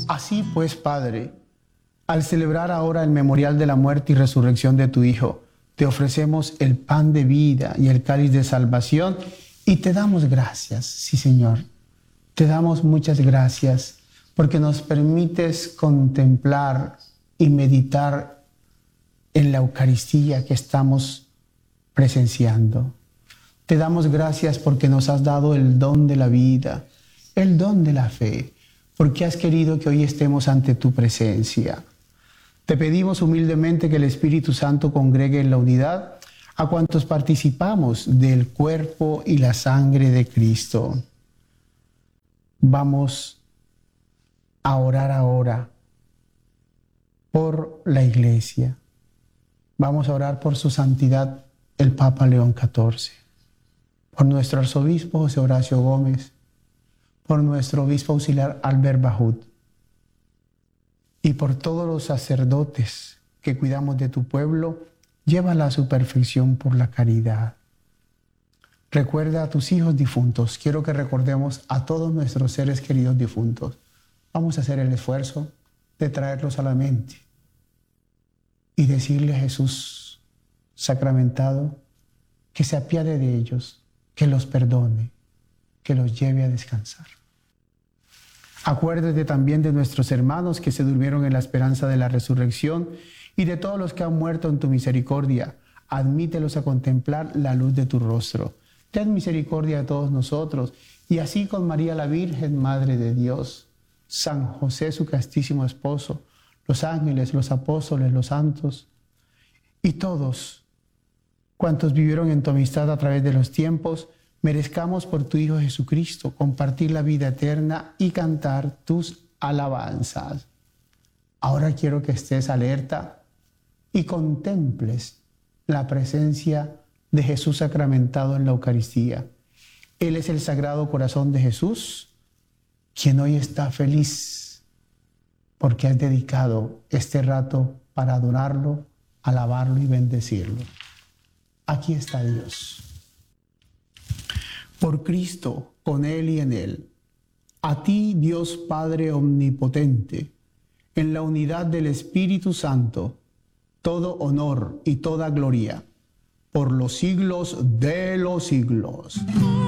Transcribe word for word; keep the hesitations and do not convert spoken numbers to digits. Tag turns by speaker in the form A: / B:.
A: Así pues, Padre, al celebrar ahora el memorial de la muerte y resurrección de tu Hijo, te ofrecemos el pan de vida y el cáliz de salvación y te damos gracias, sí Señor. Te damos muchas gracias porque nos permites contemplar y meditar en la Eucaristía que estamos presenciando. Te damos gracias porque nos has dado el don de la vida, el don de la fe, porque has querido que hoy estemos ante tu presencia. Te pedimos humildemente que el Espíritu Santo congregue en la unidad a cuantos participamos del cuerpo y la sangre de Cristo. Vamos a orar ahora por la Iglesia. Vamos a orar por su santidad, el Papa León catorce, por nuestro arzobispo José Horacio Gómez, por nuestro obispo auxiliar Albert Bahut y por todos los sacerdotes que cuidamos de tu pueblo, llévala a su perfección por la caridad. Recuerda a tus hijos difuntos. Quiero que recordemos a todos nuestros seres queridos difuntos. Vamos a hacer el esfuerzo de traerlos a la mente y decirle a Jesús sacramentado que se apiade de ellos, que los perdone, que los lleve a descansar. Acuérdate también de nuestros hermanos que se durmieron en la esperanza de la resurrección y de todos los que han muerto en tu misericordia. Admítelos a contemplar la luz de tu rostro. Ten misericordia de todos nosotros y así con María la Virgen, Madre de Dios, San José, su castísimo esposo, los ángeles, los apóstoles, los santos y todos cuantos vivieron en tu amistad a través de los tiempos, merezcamos por tu Hijo Jesucristo compartir la vida eterna y cantar tus alabanzas. Ahora quiero que estés alerta y contemples la presencia de Jesús sacramentado en la Eucaristía. Él es el Sagrado Corazón de Jesús, quien hoy está feliz porque has dedicado este rato para adorarlo, alabarlo y bendecirlo. Aquí está Dios. Por Cristo, con Él y en Él. A ti, Dios Padre Omnipotente, en la unidad del Espíritu Santo, todo honor y toda gloria, por los siglos de los siglos.